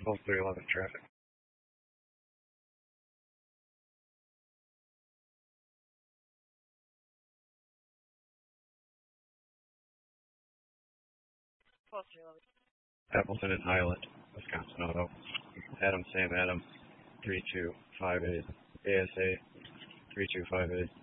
Twelve 311 traffic. Appleton and Highland, Wisconsin Auto. Adam Sam Adam 3258. ASA 3258.